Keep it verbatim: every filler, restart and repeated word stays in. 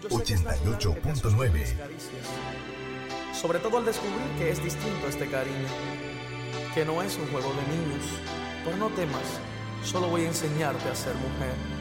ochenta y ocho punto nueve. Sobre todo al descubrir que es distinto este cariño, que no es un juego de niños. Pero no temas, solo voy a enseñarte a ser mujer.